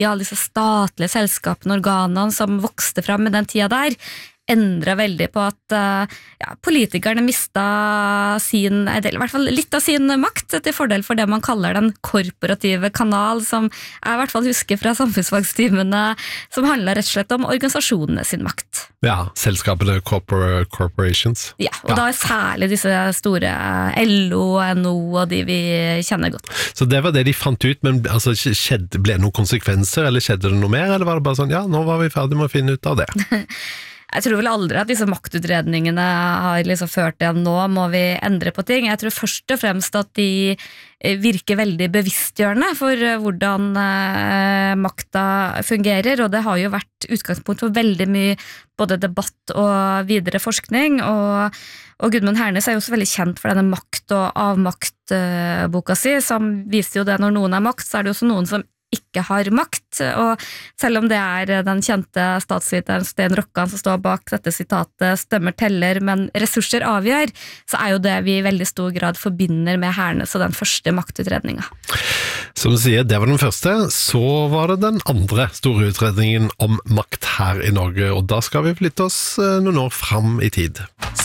i alle disse statlige selskapene og organene som vokste fram med den tida der, endret veldig på at politikerne mistet i hvert fall litt av sin makt til fordel for det man kaller den korporative kanal, som jeg i hvert fall husker fra samfunnsfagstimene, som handler rett og slett om organisasjonene sin makt. Ja, selskapene, corporations. Ja, og da særlig disse store LO, NO og de vi kjenner godt. Så det var det de fant ut, men altså, ble det noen konsekvenser, eller skjedde det noe mer, eller var det bare sånn, ja, nå var vi ferdig med å finne ut av det? Jeg tror vel aldri at disse maktutredningene har liksom ført til nå må vi endre på ting. Jeg tror først og fremst at de virker veldig bevisstgjørende for hvordan makta fungerer, og det har jo vært utgangspunkt for veldig mye både debatt og videre forskning, og Gudmund Hernes er jo også veldig kjent for denne makt- og avmakt-boka si, som viser jo det når noen er makt, så er det jo også noen som ikke har makt, og selv om det er den kjente statsviteren Sten Rokkan som står bak dette sitatet «Stemmer teller, men ressurser avgjør», så er jo det vi i veldig stor grad forbinder med Hernes og den første maktutredningen. Som du sier, det var den første, så var det den andre store utredningen om makt her i Norge, og da skal vi flytte oss noen år fram i tid.